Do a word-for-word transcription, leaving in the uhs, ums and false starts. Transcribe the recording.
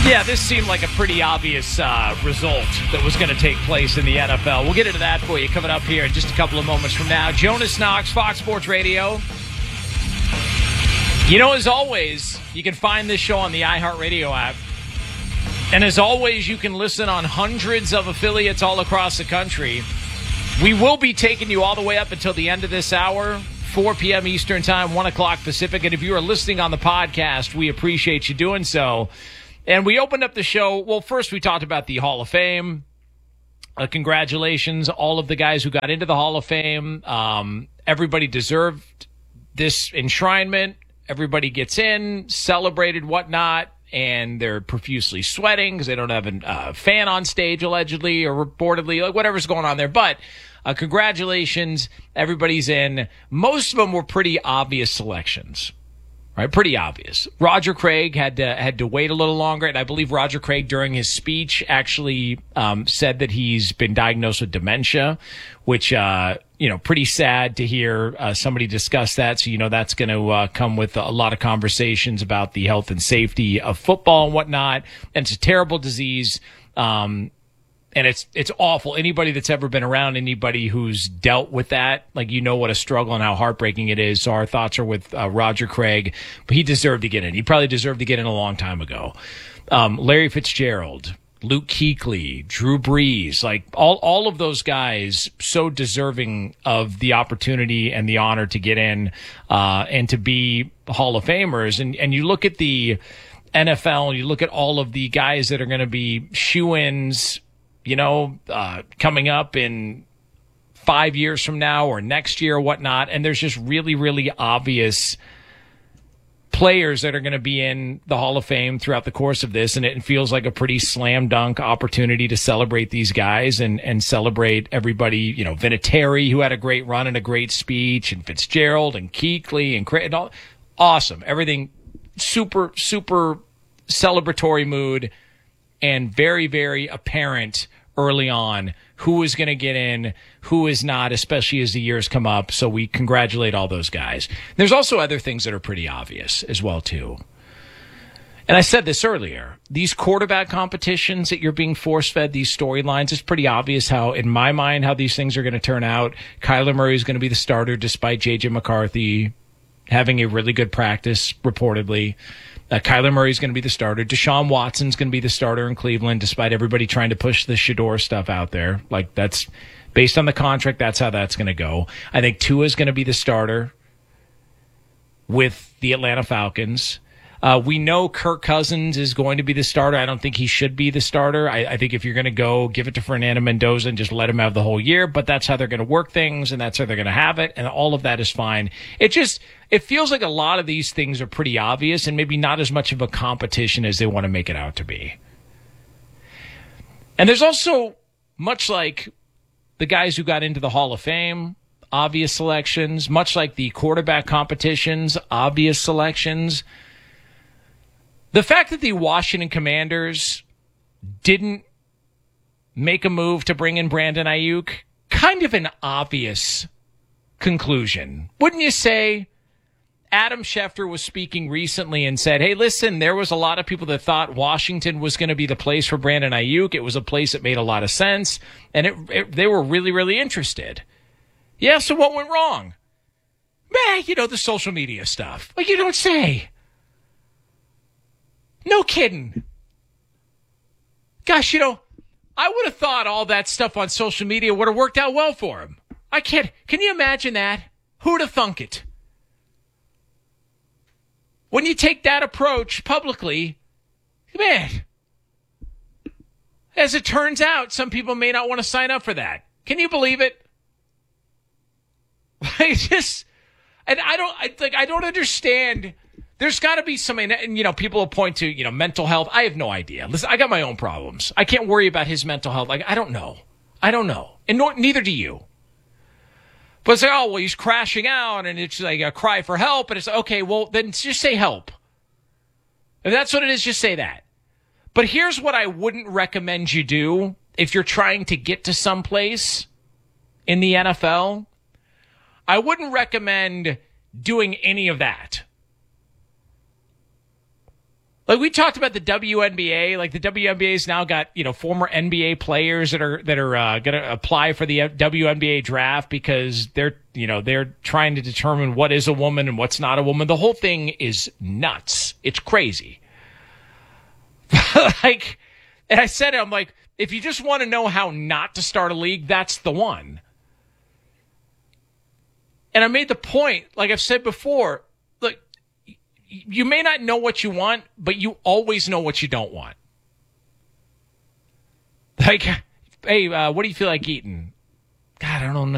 Yeah, this seemed like a pretty obvious uh, result that was going to take place in the N F L. We'll get into that for you coming up here in just a couple of moments from now. Jonas Knox, Fox Sports Radio. You know, as always, you can find this show on the iHeartRadio app. And as always, you can listen on hundreds of affiliates all across the country. We will be taking you all the way up until the end of this hour, four p.m. Eastern Time, one o'clock Pacific. And if you are listening on the podcast, we appreciate you doing so. And we opened up the show. Well, first we talked about the Hall of Fame. Uh, congratulations, all of the guys who got into the Hall of Fame. Um, everybody deserved this enshrinement. Everybody gets in, celebrated, whatnot, and they're profusely sweating because they don't have a uh, fan on stage, allegedly, or reportedly, like whatever's going on there. But uh, congratulations, everybody's in. Most of them were pretty obvious selections. Right, pretty obvious. Roger Craig had to had to wait a little longer, and I believe Roger Craig, during his speech, actually um, said that he's been diagnosed with dementia, which uh, you know, pretty sad to hear uh, somebody discuss that. So you know that's going to uh, come with a lot of conversations about the health and safety of football and whatnot. And it's a terrible disease. Um, And it's it's awful. Anybody that's ever been around anybody who's dealt with that, like, you know what a struggle and how heartbreaking it is. So our thoughts are with uh, Roger Craig. But he deserved to get in. He probably deserved to get in a long time ago. Um, Larry Fitzgerald, Luke Kuechly, Drew Brees, like all, all of those guys so deserving of the opportunity and the honor to get in uh, and to be Hall of Famers. And, and you look at the N F L, you look at all of the guys that are going to be shoo-ins, you know, uh, coming up in five years from now or next year or whatnot. And there's just really, really obvious players that are going to be in the Hall of Fame throughout the course of this. And it feels like a pretty slam dunk opportunity to celebrate these guys and, and celebrate everybody, you know, Vinatieri, who had a great run and a great speech, and Fitzgerald and Kuechly and, and all. Awesome. Everything super, super celebratory mood. And very, very apparent early on who is going to get in, who is not, especially as the years come up. So we congratulate all those guys. There's also other things that are pretty obvious as well, too. And I said this earlier. These quarterback competitions that you're being force-fed, these storylines, it's pretty obvious how, in my mind, how these things are going to turn out. Kyler Murray is going to be the starter despite J J McCarthy having a really good practice, reportedly. Uh, Kyler Murray's going to be the starter. Deshaun Watson's going to be the starter in Cleveland, despite everybody trying to push the Shador stuff out there. Like, that's based on the contract. That's how that's going to go. I think Tua's going to be the starter with the Atlanta Falcons. Uh, we know Kirk Cousins is going to be the starter. I don't think he should be the starter. I, I think if you're going to go, give it to Fernando Mendoza and just let him have the whole year. But that's how they're going to work things, and that's how they're going to have it, and all of that is fine. It just it feels like a lot of these things are pretty obvious and maybe not as much of a competition as they want to make it out to be. And there's also, much like the guys who got into the Hall of Fame, obvious selections, much like the quarterback competitions, obvious selections. The fact that the Washington Commanders didn't make a move to bring in Brandon Ayuk, kind of an obvious conclusion. Wouldn't you say? Adam Schefter was speaking recently and said, hey, listen, there was a lot of people that thought Washington was going to be the place for Brandon Ayuk. It was a place that made a lot of sense, and it, it, they were really, really interested. Yeah, so what went wrong? Man, you know, the social media stuff. Like, you don't say. No kidding. Gosh, you know, I would have thought all that stuff on social media would have worked out well for him. I can't. Can you imagine that? Who'd have thunk it? When you take that approach publicly, man, as it turns out, some people may not want to sign up for that. Can you believe it? I just, and I don't, I, like, I don't understand. There's got to be some, and, you know, people will point to, you know, mental health. I have no idea. Listen, I got my own problems. I can't worry about his mental health. Like, I don't know. I don't know. And nor, neither do you. But it's like, oh, well, he's crashing out, and it's like a cry for help. And it's okay, well, then just say help. If that's what it is, just say that. But here's what I wouldn't recommend you do if you're trying to get to someplace in the N F L. I wouldn't recommend doing any of that. Like we talked about the W N B A, like the W N B A's now got, you know, former N B A players that are that are uh, going to apply for the W N B A draft because they're, you know, they're trying to determine what is a woman and what's not a woman. The whole thing is nuts. It's crazy. Like, and I said it, I'm like, if you just want to know how not to start a league, that's the one. And I made the point, like I've said before, look, you may not know what you want, but you always know what you don't want. Like, hey, uh, what do you feel like eating? God, I don't know.